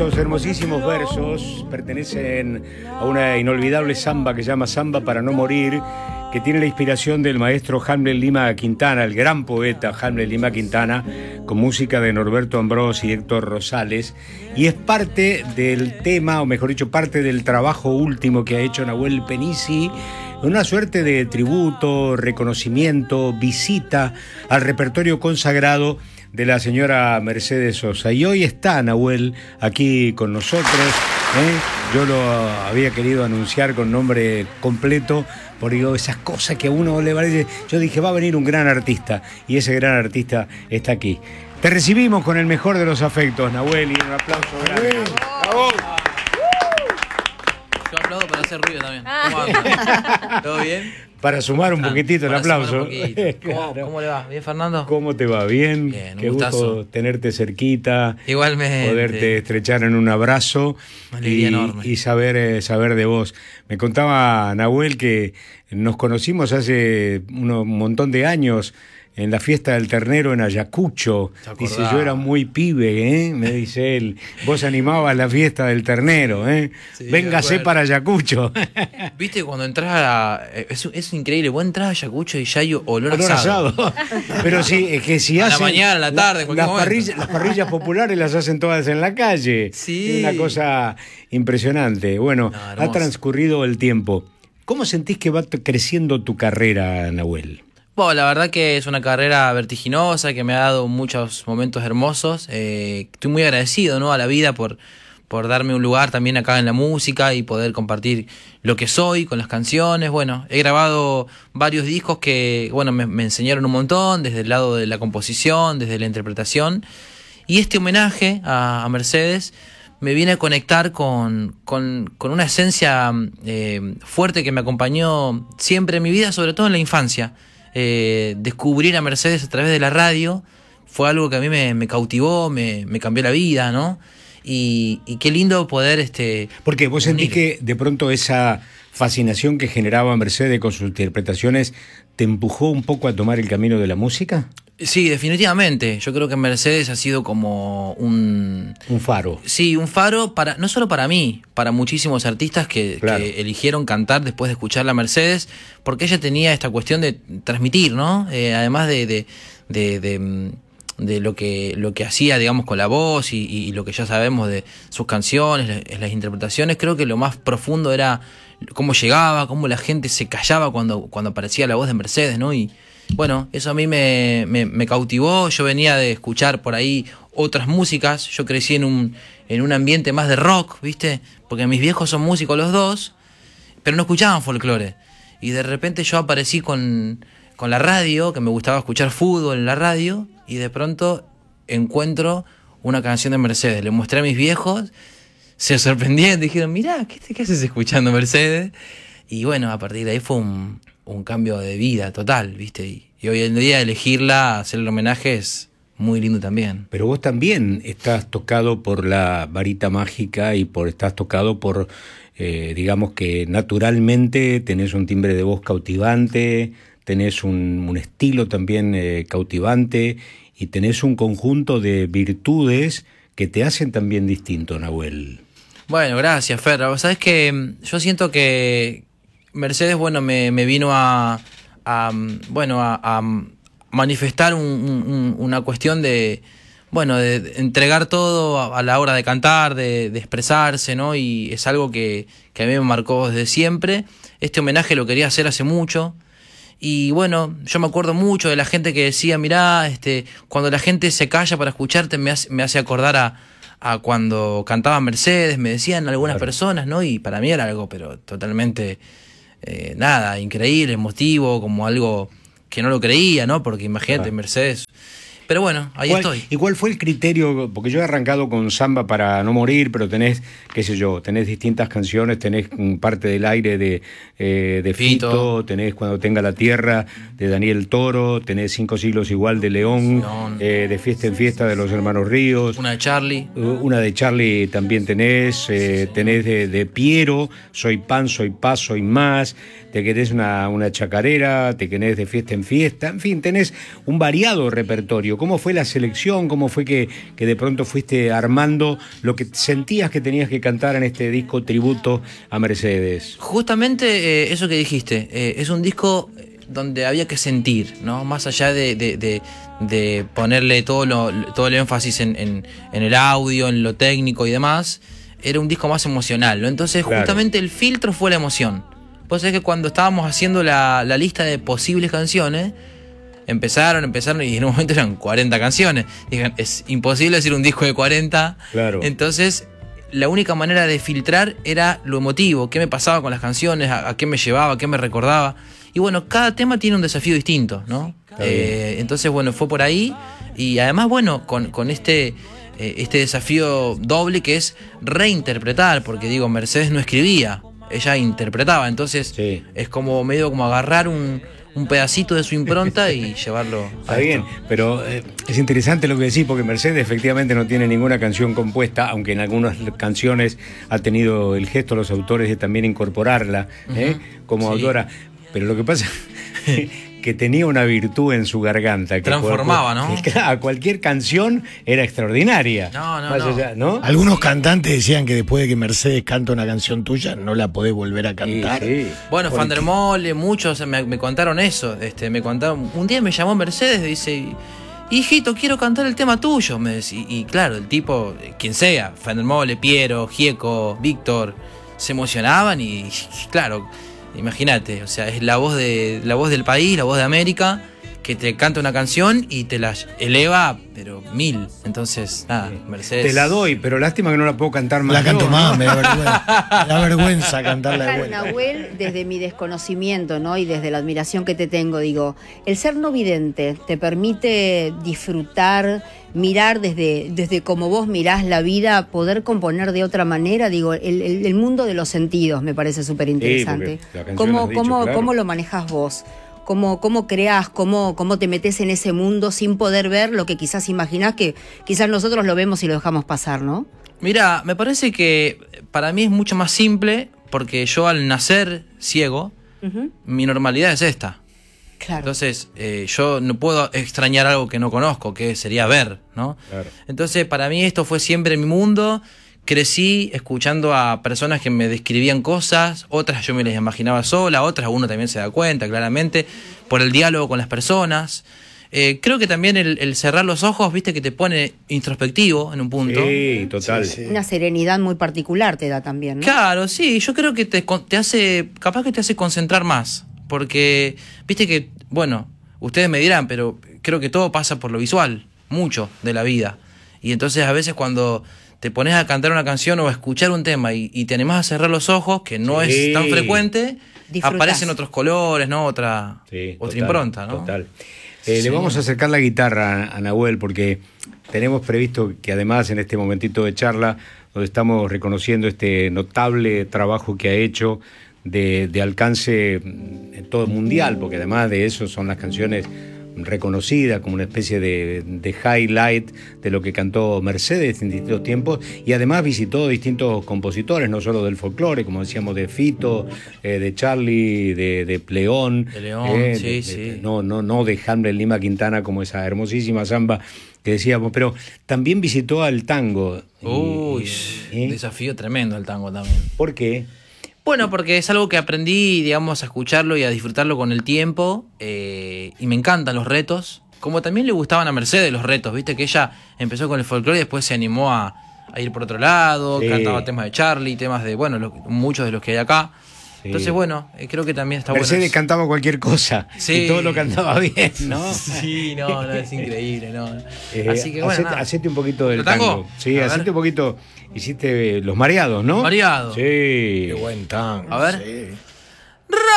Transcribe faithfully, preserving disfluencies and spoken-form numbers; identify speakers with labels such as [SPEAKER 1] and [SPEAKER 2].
[SPEAKER 1] Estos hermosísimos versos pertenecen a una inolvidable samba que se llama Samba para no morir, que tiene la inspiración del maestro Hamlet Lima Quintana, el gran poeta Hamlet Lima Quintana, con música de Norberto Ambrós y Héctor Rosales, y es parte del tema, o mejor dicho, parte del trabajo último que ha hecho Nahuel Penisi, una suerte de tributo, reconocimiento, visita al repertorio consagrado de la señora Mercedes Sosa. Y hoy está Nahuel aquí con nosotros, ¿eh? Yo lo había querido anunciar con nombre completo, porque digo, esas cosas que a uno le parece. Yo dije, va a venir un gran artista, y ese gran artista está aquí. Te recibimos con el mejor de los afectos, Nahuel, y un aplauso grande. ¡Bravo!
[SPEAKER 2] Yo aplaudo para hacer ruido también. ¿Cómo anda? ¿Todo bien?
[SPEAKER 1] Para sumar un poquitito el aplauso.
[SPEAKER 2] ¿Cómo, ¿Cómo le va? ¿Bien, Fernando?
[SPEAKER 1] ¿Cómo te va? Bien.
[SPEAKER 2] Bien, un
[SPEAKER 1] Qué
[SPEAKER 2] gustazo.
[SPEAKER 1] gusto tenerte cerquita.
[SPEAKER 2] Igualmente.
[SPEAKER 1] Poderte estrechar en un abrazo.
[SPEAKER 2] Una alegría
[SPEAKER 1] y,
[SPEAKER 2] enorme.
[SPEAKER 1] y saber, eh, saber de vos. Me contaba Nahuel que nos conocimos hace uno- un montón de años en la fiesta del ternero en Ayacucho. Dice, yo era muy pibe, ¿eh? Me dice él. Vos animabas la fiesta del ternero, ¿eh?
[SPEAKER 2] Sí,
[SPEAKER 1] Véngase para Ayacucho.
[SPEAKER 2] Viste, cuando entras a la... Es, es increíble, vos entras a Ayacucho y ya hay olor,
[SPEAKER 1] Olor
[SPEAKER 2] asado.
[SPEAKER 1] asado. Pero sí, es que si
[SPEAKER 2] A la
[SPEAKER 1] hacen...
[SPEAKER 2] mañana, a la tarde, en cualquier
[SPEAKER 1] las
[SPEAKER 2] momento.
[SPEAKER 1] parrillas, las parrillas populares las hacen todas en la calle.
[SPEAKER 2] Sí.
[SPEAKER 1] Es una cosa impresionante. Bueno,
[SPEAKER 2] No,
[SPEAKER 1] ha
[SPEAKER 2] hermoso.
[SPEAKER 1] transcurrido el tiempo. ¿Cómo sentís que va t- creciendo tu carrera, Nahuel?
[SPEAKER 2] Bueno, la verdad que es una carrera vertiginosa que me ha dado muchos momentos hermosos. Eh, estoy muy agradecido, ¿no?, a la vida por, por darme un lugar también acá en la música y poder compartir lo que soy con las canciones. Bueno, he grabado varios discos que, bueno, me, me enseñaron un montón, desde el lado de la composición, desde la interpretación. Y este homenaje a, a Mercedes me viene a conectar con, con, con una esencia eh, fuerte que me acompañó siempre en mi vida, sobre todo en la infancia. Eh, descubrir a Mercedes a través de la radio fue algo que a mí me, me cautivó, me, me cambió la vida, ¿no? Y, y qué lindo poder... este
[SPEAKER 1] Porque vos sentís
[SPEAKER 2] unir.
[SPEAKER 1] que de pronto esa fascinación que generaba Mercedes con sus interpretaciones te empujó un poco a tomar el camino de la música.
[SPEAKER 2] Sí, definitivamente. Yo creo que Mercedes ha sido como un...
[SPEAKER 1] Un faro.
[SPEAKER 2] Sí, un faro para no solo para mí, para muchísimos artistas que,
[SPEAKER 1] Claro.
[SPEAKER 2] que eligieron cantar después de escuchar la Mercedes, porque ella tenía esta cuestión de transmitir, ¿no? Eh, además de, de, de, de, mm, de lo que lo que hacía, digamos, con la voz y, y lo que ya sabemos de sus canciones, las, las interpretaciones, creo que lo más profundo era cómo llegaba, cómo la gente se callaba cuando, cuando aparecía la voz de Mercedes, ¿no? Y bueno, eso a mí me, me, me cautivó. Yo venía de escuchar por ahí otras músicas. Yo crecí en un, en un ambiente más de rock, ¿viste? Porque mis viejos son músicos los dos, pero no escuchaban folclore. Y de repente yo aparecí con, con la radio, que me gustaba escuchar fútbol en la radio, y de pronto encuentro una canción de Mercedes. Le mostré a mis viejos, se sorprendieron, dijeron, mirá, ¿qué, qué haces escuchando Mercedes? Y bueno, a partir de ahí fue un, un cambio de vida total, ¿viste? Y, y hoy en día elegirla, hacerle homenaje es muy lindo también.
[SPEAKER 1] Pero vos también estás tocado por la varita mágica y por estás tocado por, eh, digamos que naturalmente tenés un timbre de voz cautivante, tenés un, un estilo también eh, cautivante y tenés un conjunto de virtudes que te hacen también distinto, Nahuel.
[SPEAKER 2] Bueno, gracias, Fer. Sabes que yo siento que Mercedes, bueno, me, me vino a, a bueno, a, a manifestar un, un, una cuestión de, bueno, de entregar todo a, a la hora de cantar, de, de expresarse, ¿no? Y es algo que, que a mí me marcó desde siempre. Este homenaje lo quería hacer hace mucho. Y bueno, yo me acuerdo mucho de la gente que decía, mirá, este, cuando la gente se calla para escucharte me hace, me hace acordar a, a cuando cantaba Mercedes, me decían algunas
[SPEAKER 1] Claro.
[SPEAKER 2] personas, ¿no? Y para mí era algo, pero totalmente, eh, nada, increíble, emotivo, como algo que no lo creía, ¿no? Porque imagínate,
[SPEAKER 1] Claro.
[SPEAKER 2] Mercedes. Pero bueno, ahí
[SPEAKER 1] ¿Cuál-
[SPEAKER 2] estoy.
[SPEAKER 1] ¿Y cuál fue el criterio? Porque yo he arrancado con Samba para no morir, pero tenés, qué sé yo, tenés distintas canciones, tenés mm, Parte del aire de, eh, de Fito,
[SPEAKER 2] Fito.
[SPEAKER 1] tenés Cuando tenga la tierra de Daniel Toro, tenés Cinco siglos igual de León,
[SPEAKER 2] León.
[SPEAKER 1] eh, de Fiesta en Fiesta de los Hermanos Ríos.
[SPEAKER 2] Una de Charlie.
[SPEAKER 1] Una de Charlie también tenés, eh, tenés de, de Piero, Soy pan, soy paz, soy más, te querés una, una chacarera, te querés de Fiesta en Fiesta, en fin, tenés un variado repertorio. ¿Cómo fue la selección? ¿Cómo fue que, que de pronto fuiste armando lo que sentías que tenías que cantar en este disco tributo a Mercedes?
[SPEAKER 2] Justamente eh, eso que dijiste, eh, es un disco donde había que sentir, ¿no? Más allá de, de, de, de ponerle todo, lo, todo el énfasis en, en, en el audio, en lo técnico y demás, era un disco más emocional, ¿no? Entonces claro. justamente el filtro fue la emoción. Pues es que cuando estábamos haciendo la, la lista de posibles canciones, empezaron, empezaron y en un momento eran cuarenta canciones. Dijeron, es imposible hacer un disco de cuarenta.
[SPEAKER 1] Claro.
[SPEAKER 2] Entonces, la única manera de filtrar era lo emotivo, qué me pasaba con las canciones, a, a qué me llevaba, a qué me recordaba. Y bueno, cada tema tiene un desafío distinto, ¿no? Eh, entonces, bueno, fue por ahí. Y además, bueno, con, con este, eh, este desafío doble que es reinterpretar, porque digo, Mercedes no escribía, ella interpretaba, entonces sí. es como medio como agarrar un, un pedacito de su impronta y llevarlo a
[SPEAKER 1] Está bien, pero eh, es interesante lo que decís, porque Mercedes efectivamente no tiene ninguna canción compuesta, aunque en algunas canciones ha tenido el gesto los autores de también incorporarla ¿eh? uh-huh. como sí. autora, pero lo que pasa que tenía una virtud en su garganta. Que
[SPEAKER 2] transformaba,
[SPEAKER 1] cual,
[SPEAKER 2] ¿no?
[SPEAKER 1] Que, claro, cualquier canción era extraordinaria.
[SPEAKER 2] No, no, no.
[SPEAKER 1] Allá, ¿no?
[SPEAKER 3] Algunos cantantes decían que después de que Mercedes canta una canción tuya, no la podés volver a cantar.
[SPEAKER 1] Sí, sí.
[SPEAKER 2] Bueno, Van der Molle, muchos me, me contaron eso. Este, me contaron, un día me llamó Mercedes y dice, hijito, quiero cantar el tema tuyo. Me decía, y, y claro, el tipo, quien sea, Van der Molle, Piero, Gieco, Víctor, se emocionaban y, y claro... Imagínate, o sea, es la voz de la voz del país, la voz de América, que te canta una canción y te la eleva, pero mil. Entonces, nada, Mercedes.
[SPEAKER 1] Te la doy, pero lástima que no la puedo cantar más.
[SPEAKER 3] La canto
[SPEAKER 1] yo,
[SPEAKER 3] más,
[SPEAKER 1] ¿no?
[SPEAKER 3] me da vergüenza. Me da vergüenza cantarla de vuelta.
[SPEAKER 4] Nahuel, desde mi desconocimiento, ¿no? Y desde la admiración que te tengo, digo, el ser no vidente te permite disfrutar, mirar desde, desde como vos mirás la vida, poder componer de otra manera, digo, el, el, el mundo de los sentidos me parece súper interesante.
[SPEAKER 1] Sí,
[SPEAKER 4] ¿Cómo,
[SPEAKER 1] dicho,
[SPEAKER 4] cómo,
[SPEAKER 1] claro.
[SPEAKER 4] ¿Cómo lo manejás vos? ¿Cómo, cómo creás, cómo, cómo te metés en ese mundo sin poder ver lo que quizás imaginás, que quizás nosotros lo vemos y lo dejamos pasar, ¿no?
[SPEAKER 2] Mira, me parece que para mí es mucho más simple, porque yo al nacer ciego, uh-huh. mi normalidad es esta.
[SPEAKER 4] Claro.
[SPEAKER 2] Entonces, eh, yo no puedo extrañar algo que no conozco, que sería ver, ¿no?
[SPEAKER 1] Claro.
[SPEAKER 2] Entonces, para mí esto fue siempre mi mundo. Crecí escuchando a personas que me describían cosas, otras yo me las imaginaba sola, otras uno también se da cuenta, claramente, por el diálogo con las personas. Eh, creo que también el, el cerrar los ojos, viste, que te pone introspectivo en un punto.
[SPEAKER 1] Sí, total. Sí, sí.
[SPEAKER 4] Una serenidad muy particular te da también, ¿no?
[SPEAKER 2] Claro, sí, yo creo que te, te hace, capaz que te hace concentrar más, porque, viste que, bueno, ustedes me dirán, pero creo que todo pasa por lo visual, mucho de la vida. Y entonces a veces cuando te pones a cantar una canción o a escuchar un tema y, y te animás a cerrar los ojos, que no sí. es tan frecuente, disfrutás. Aparecen otros colores, ¿no? Otra,
[SPEAKER 1] sí,
[SPEAKER 2] otra
[SPEAKER 1] total,
[SPEAKER 2] impronta, ¿no?
[SPEAKER 1] Total. Eh, sí. Le vamos a acercar la guitarra a Nahuel, porque tenemos previsto que además en este momentito de charla, donde estamos reconociendo este notable trabajo que ha hecho de, de alcance en todo el mundial, porque además de eso son las canciones reconocida como una especie de, de highlight de lo que cantó Mercedes en distintos tiempos, y además visitó distintos compositores, no solo del folclore, como decíamos, de Fito, eh, de Charlie, de, de León,
[SPEAKER 2] de León,
[SPEAKER 1] eh,
[SPEAKER 2] sí,
[SPEAKER 1] de,
[SPEAKER 2] sí.
[SPEAKER 1] De, no, no, no de Hamlet Lima Quintana, como esa hermosísima samba que decíamos, pero también visitó al tango.
[SPEAKER 2] Uy,
[SPEAKER 1] y,
[SPEAKER 2] ¿eh? Desafío tremendo el tango también.
[SPEAKER 1] ¿Por qué?
[SPEAKER 2] Bueno, porque es algo que aprendí, digamos, a escucharlo y a disfrutarlo con el tiempo, eh, y me encantan los retos, como también le gustaban a Mercedes los retos, viste que ella empezó con el folclore y después se animó a, a ir por otro lado, sí. Cantaba temas de Charlie, temas de, bueno, lo, muchos de los que hay acá. Sí. Entonces, bueno, eh, creo que también está
[SPEAKER 1] Mercedes
[SPEAKER 2] bueno.
[SPEAKER 1] Mercedes cantaba cualquier cosa, sí. y todo lo cantaba bien, ¿no?
[SPEAKER 2] Sí, no, no, es increíble, no.
[SPEAKER 1] Eh,
[SPEAKER 2] Así que, bueno,
[SPEAKER 1] hacete,
[SPEAKER 2] nada.
[SPEAKER 1] hacete un poquito del
[SPEAKER 2] ¿Lo tango?
[SPEAKER 1] tango. Sí, a hacete ver. un poquito. Hiciste Los Mareados, ¿no?
[SPEAKER 2] Mareados.
[SPEAKER 1] Sí.
[SPEAKER 3] Qué buen tango.
[SPEAKER 2] A ver.
[SPEAKER 3] Sí.